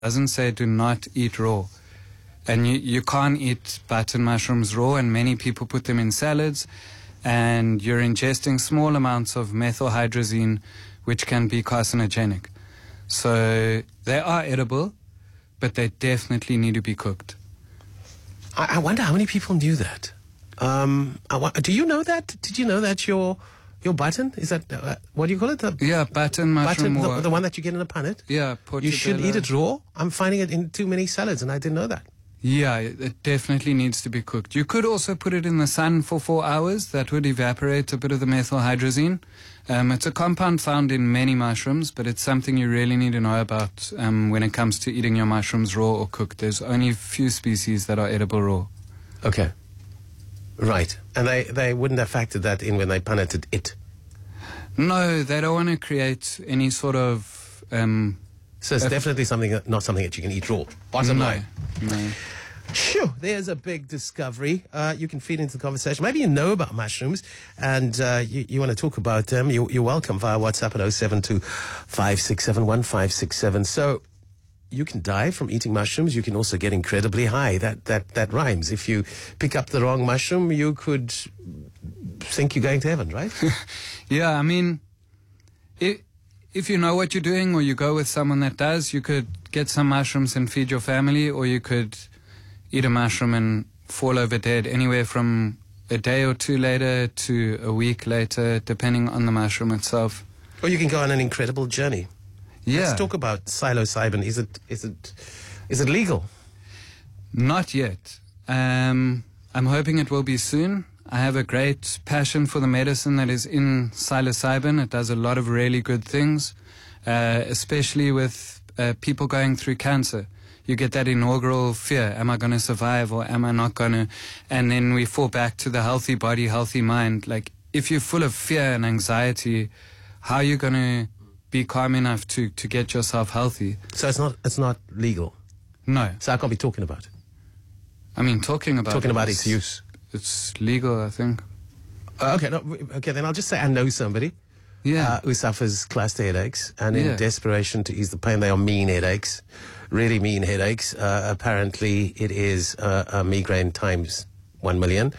doesn't say do not eat raw. And you can't eat button mushrooms raw, and many people put them in salads, and you're ingesting small amounts of methylhydrazine, which can be carcinogenic. So they are edible, but they definitely need to be cooked. I wonder how many people knew that. Do you know that? Did you know that your button, is that, what do you call it? Button mushroom. The one that you get in a punnet? Yeah. You should eat it raw? I'm finding it in too many salads, and I didn't know that. Yeah, it definitely needs to be cooked. You could also put it in the sun for 4 hours. That would evaporate a bit of the methylhydrazine. It's a compound found in many mushrooms, but it's something you really need to know about when it comes to eating your mushrooms raw or cooked. There's only a few species that are edible raw. Okay. Right. And they wouldn't have factored that in when they punneted it? No, they don't want to create any sort of... so it's definitely not something that you can eat raw. Bottom line. No. Phew, there's a big discovery. You can feed into the conversation. Maybe you know about mushrooms and you want to talk about them. You're welcome via WhatsApp at 072-567-1567. So you can die from eating mushrooms. You can also get incredibly high. That rhymes. If you pick up the wrong mushroom, you could think you're going to heaven, right? Yeah, I mean, if you know what you're doing, or you go with someone that does, you could get some mushrooms and feed your family, or you could eat a mushroom and fall over dead anywhere from a day or two later to a week later, depending on the mushroom itself. Or you can go on an incredible journey. Yeah. Let's talk about psilocybin. Is it legal? Not yet. I'm hoping it will be soon. I have a great passion for the medicine that is in psilocybin. It does a lot of really good things, especially with people going through cancer. You get that inaugural fear, am I going to survive or am I not going to? And then we fall back to the healthy body, healthy mind. Like, if you're full of fear and anxiety, how are you going to be calm enough to get yourself healthy? So it's not legal? No. So I can't be talking about it? I mean, talking about its use. It's legal, I think. Okay, then I'll just say I know somebody who suffers cluster headaches, and in desperation to ease the pain, they are mean headaches, really mean headaches. Apparently, it is a migraine times 1 million.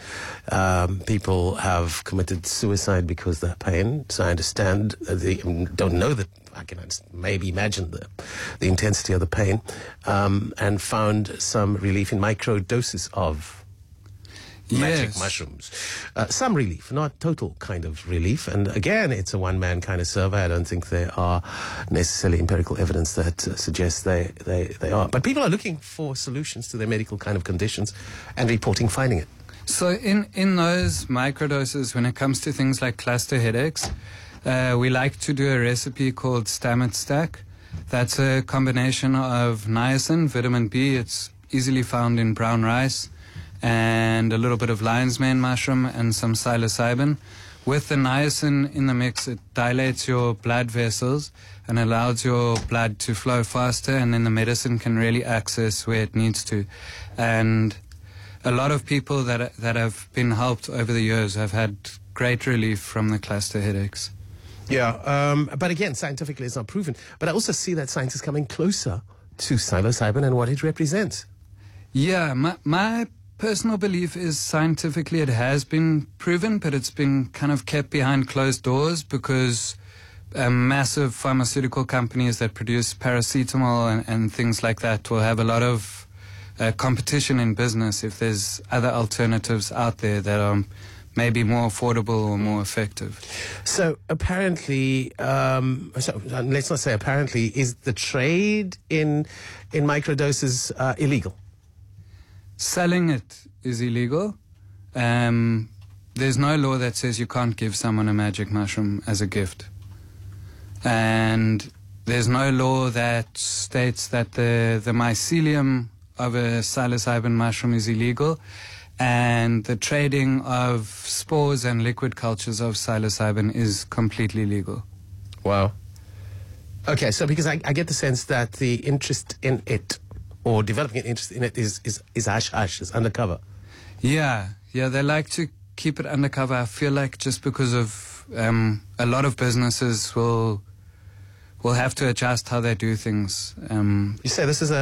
People have committed suicide because of that pain. So I understand, don't know that, I can maybe imagine the intensity of the pain, and found some relief in micro doses of magic mushrooms. Some relief, not total kind of relief. And again, it's a one-man kind of survey. I don't think there are necessarily empirical evidence that suggests they are. But people are looking for solutions to their medical kind of conditions and reporting finding it. So in those microdoses, when it comes to things like cluster headaches, we like to do a recipe called Stammet Stack. That's a combination of niacin, vitamin B, it's easily found in brown rice, and a little bit of lion's mane mushroom and some psilocybin. With the niacin in the mix, it dilates your blood vessels and allows your blood to flow faster, and then the medicine can really access where it needs to. And a lot of people that have been helped over the years have had great relief from the cluster headaches. Yeah, but again, scientifically it's not proven. But I also see that science is coming closer to psilocybin and what it represents. Yeah, my personal belief is scientifically it has been proven, but it's been kind of kept behind closed doors because massive pharmaceutical companies that produce paracetamol and things like that will have a lot of competition in business if there's other alternatives out there that are maybe more affordable or more effective. So apparently, let's not say apparently, is the trade in microdoses illegal? Selling it is illegal. There's no law that says you can't give someone a magic mushroom as a gift. And there's no law that states that the mycelium of a psilocybin mushroom is illegal, and the trading of spores and liquid cultures of psilocybin is completely legal. Wow. Okay, so because I get the sense that the interest in it, or developing an interest in it, is hush-hush, is undercover. Yeah, they like to keep it undercover. I feel like just because of a lot of businesses will will have to adjust how they do things. You say this is